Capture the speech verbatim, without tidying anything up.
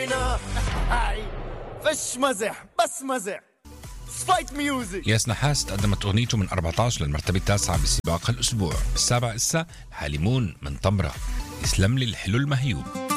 فش مزح بس مزح فايت ميوزك. ياس نحاس قدمت أغنيته من أربعة عشر للمرتبة التاسعة بسباق الأسبوع. السابع إسا حالمون من طمرة. يسلم لي الحلو المهيوب.